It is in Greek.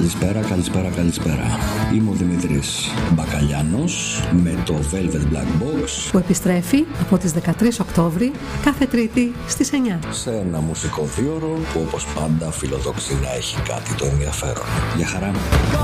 Καλησπέρα. Είμαι ο Δημήτρης Μπακαλιάνος με το Velvet Black Box που επιστρέφει από τις 13 Οκτώβρη κάθε Τρίτη στις 9 σε ένα μουσικό δίωρο που όπως πάντα φιλοδοξεί να έχει κάτι το ενδιαφέρον. Γεια χαρά.